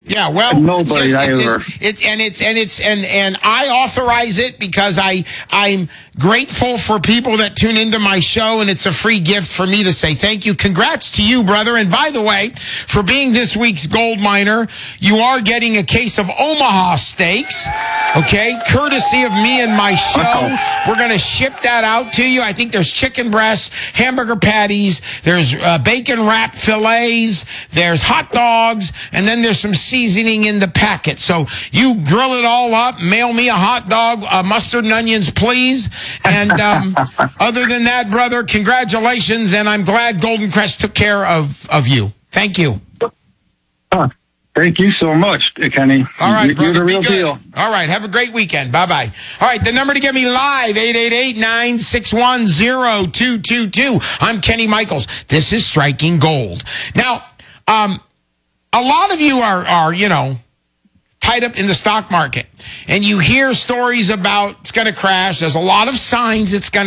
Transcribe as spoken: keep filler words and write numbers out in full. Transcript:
Yeah, well, Nobody it's just, I it's ever. just, it's and it's and it's and and I authorize it because I I'm grateful for people that tune into my show, and it's a free gift for me to say thank you. Congrats to you, brother. And by the way, for being this week's gold miner, you are getting a case of Omaha steaks. Okay, courtesy of me and my show. We're going to ship that out to you. I think there's chicken breasts, hamburger patties, there's uh, bacon wrap fillets, there's hot dogs, and then there's some seasoning in the packet. So you grill it all up, mail me a hot dog, uh, mustard and onions, please. And um, other than that, brother, congratulations, and I'm glad Golden Crest took care of, of you. Thank you. Huh. Thank you so much, Kenny. All right, You're brother, the real be good. deal. All right, have a great weekend. Bye-bye. All right, the number to get me live, eight eight eight, nine six one, zero two two two. I'm Kenny Michaels. This is Striking Gold. Now, um, a lot of you are, are, you know, tied up in the stock market, and you hear stories about it's going to crash. There's a lot of signs it's going to